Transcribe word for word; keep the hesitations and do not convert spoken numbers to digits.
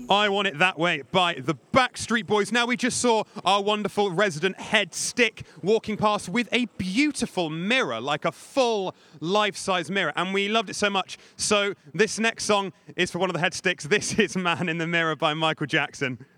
I Want It That Way by the Backstreet Boys. Now, we just saw our wonderful resident head stick walking past with a beautiful mirror, like a full life-size mirror, and we loved it so much. So this next song is for one of the head sticks. This is Man in the Mirror by Michael Jackson.